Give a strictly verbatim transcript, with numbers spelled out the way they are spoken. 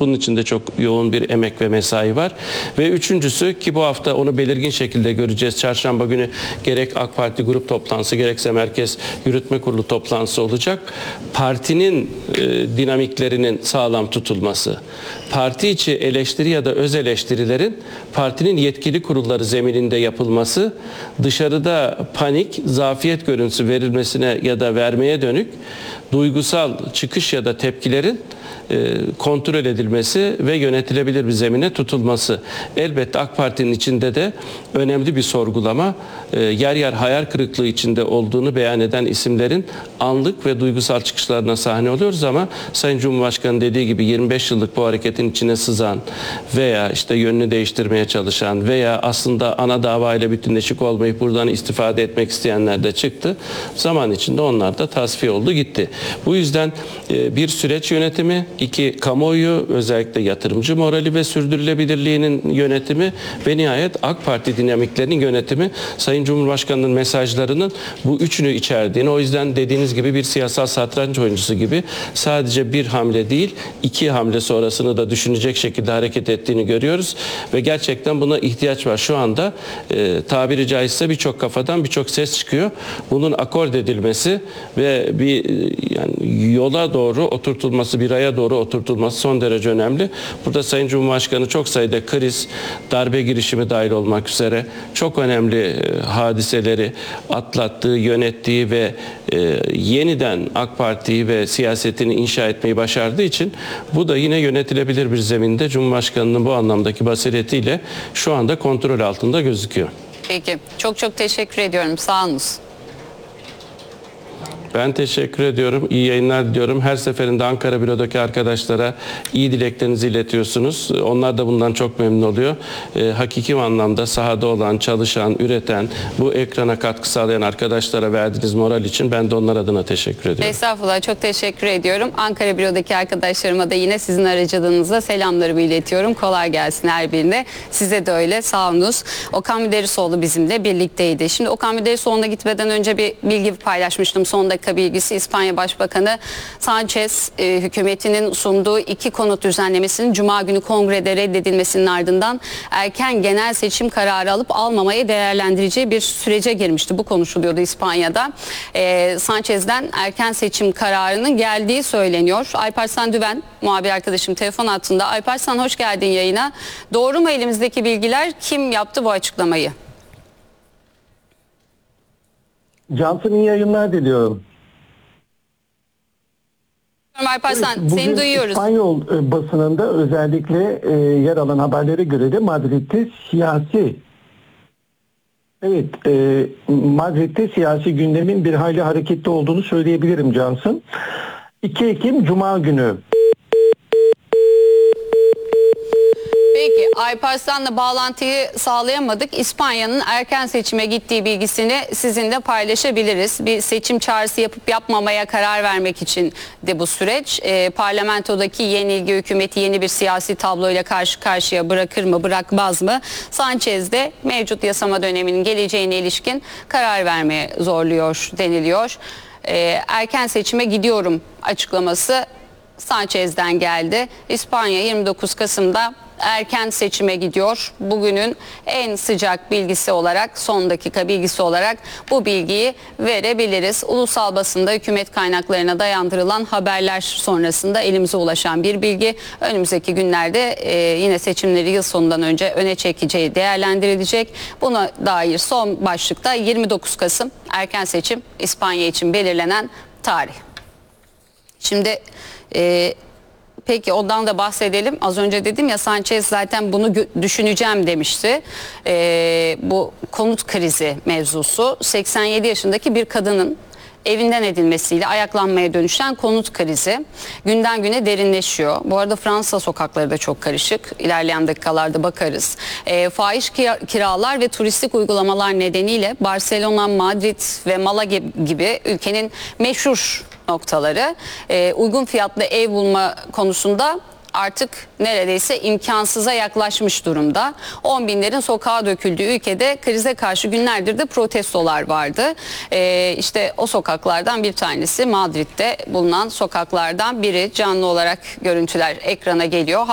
Bunun için de çok yoğun bir emek ve mesai var. Ve üçüncüsü, ki bu hafta onu belirgin şekilde göreceğiz. Çarşamba günü gerek AK Parti grup toplantısı gerekse Merkez Yürütme Kurulu toplantısı olacak. Partinin e, dinamiklerinin sağlam tutulması, parti içi eleştiri ya da öz eleştirilerin partinin yetkili kurulları zemininde yapılması, dışarıda panik, zafiyet görüntüsü verilmesine ya da vermeye dönük duygusal çıkış ya da tepkilerin e, kontrol edilmesi ve yönetilebilir bir zemine tutulması. Elbette AK Parti'nin içinde de önemli bir sorgulama, e, yer yer hayal kırıklığı içinde olduğunu beyan eden isimlerin anlık ve duygusal çıkışlarına sahne oluyoruz ama Sayın Cumhurbaşkanı dediği gibi yirmi beş yıllık bu hareketin içine sızan veya işte yönünü değiştirmeye çalışan veya aslında ana davayla bütünleşik olmayıp buradan istifade etmek isteyenler de çıktı. Zaman içinde onlar da tasfiye oldu, gitti. Bu yüzden e, bir süreç yönetimi, iki kamuoyu, özellikle yatırımcı morali ve sürdürülebilirliğinin yönetimi ve nihayet AK Parti dinamiklerinin yönetimi Sayın Cumhurbaşkanı'nın mesajlarının bu üçünü içerdiğini, o yüzden dediğiniz gibi bir siyasal satranç oyuncusu gibi sadece bir hamle değil iki hamle sonrasını da düşünecek şekilde hareket ettiğini görüyoruz ve gerçekten buna ihtiyaç var. Şu anda e, tabiri caizse birçok kafadan birçok ses çıkıyor. Bunun akord edilmesi ve bir yani yola doğru oturtulması, bir aya doğru oturtulması son derece önemli. Burada Sayın Cumhurbaşkanı çok sayıda kriz, darbe girişimi dahil olmak üzere çok önemli hadiseleri atlattığı, yönettiği ve e, yeniden AK Parti'yi ve siyasetini inşa etmeyi başardığı için bu da yine yönetilebilir bir zeminde Cumhurbaşkanı'nın bu anlamdaki basiretiyle şu anda kontrol altında gözüküyor. Peki. Çok çok teşekkür ediyorum. Sağ olun. Ben teşekkür ediyorum. İyi yayınlar diliyorum. Her seferinde Ankara Büro'daki arkadaşlara iyi dileklerinizi iletiyorsunuz. Onlar da bundan çok memnun oluyor. E, hakiki anlamda sahada olan, çalışan, üreten, bu ekrana katkı sağlayan arkadaşlara verdiğiniz moral için ben de onlar adına teşekkür ediyorum. Estağfurullah. Çok teşekkür ediyorum. Ankara Büro'daki arkadaşlarıma da yine sizin aracılığınızla selamlarımı iletiyorum. Kolay gelsin her birine. Size de öyle. Sağ olunuz. Okan Müderrisoğlu bizimle birlikteydi. Şimdi Okan Müderrisoğlu'na gitmeden önce bir bilgi paylaşmıştım. Son dakika bilgisi. İspanya Başbakanı Sanchez e, hükümetinin sunduğu iki konut düzenlemesinin Cuma günü kongrede reddedilmesinin ardından erken genel seçim kararı alıp almamayı değerlendireceği bir sürece girmişti. Bu konuşuluyordu İspanya'da. E, Sanchez'den erken seçim kararının geldiği söyleniyor. Alparslan Düven muhabir arkadaşım telefon hattında. Alparslan, hoş geldin yayına. Doğru mu elimizdeki bilgiler? Kim yaptı bu açıklamayı? Cansın, iyi yayınlar diliyorum. Alparslan, Evet, seni duyuyoruz. İspanyol e, basınında özellikle e, yer alan haberlere göre de Madrid'de siyasi evet e, Madrid'de siyasi gündemin bir hayli hareketli olduğunu söyleyebilirim Cansın. iki Ekim Cuma günü. Peki, Alparslan'la bağlantıyı sağlayamadık. İspanya'nın erken seçime gittiği bilgisini sizinle paylaşabiliriz. Bir seçim çağrısı yapıp yapmamaya karar vermek için de bu süreç. E, parlamentodaki yenilgi hükümeti yeni bir siyasi tabloyla karşı karşıya bırakır mı, bırakmaz mı? Sanchez de mevcut yasama döneminin geleceğine ilişkin karar vermeye zorluyor deniliyor. E, erken seçime gidiyorum açıklaması Sanchez'den geldi. İspanya yirmi dokuz Kasım'da erken seçime gidiyor. Bugünün en sıcak bilgisi olarak, son dakika bilgisi olarak bu bilgiyi verebiliriz. Ulusal basında hükümet kaynaklarına dayandırılan haberler sonrasında elimize ulaşan bir bilgi. Önümüzdeki günlerde e, yine seçimleri yıl sonundan önce öne çekeceği değerlendirilecek. Buna dair son başlıkta yirmi dokuz Kasım erken seçim İspanya için belirlenen tarih. Şimdi e, peki ondan da bahsedelim. Az önce dedim ya, Sanchez zaten bunu düşüneceğim demişti. Ee, bu konut krizi mevzusu, seksen yedi yaşındaki bir kadının evinden edilmesiyle ayaklanmaya dönüşen konut krizi günden güne derinleşiyor. Bu arada Fransa sokakları da çok karışık. İlerleyen dakikalarda bakarız. E, fahiş kiralar ve turistik uygulamalar nedeniyle Barcelona, Madrid ve Malaga gibi ülkenin meşhur noktaları e, uygun fiyatlı ev bulma konusunda artık neredeyse imkansıza yaklaşmış durumda. on binlerin sokağa döküldüğü ülkede krize karşı günlerdir de protestolar vardı. Ee, işte o sokaklardan bir tanesi Madrid'de bulunan sokaklardan biri. Canlı olarak görüntüler ekrana geliyor.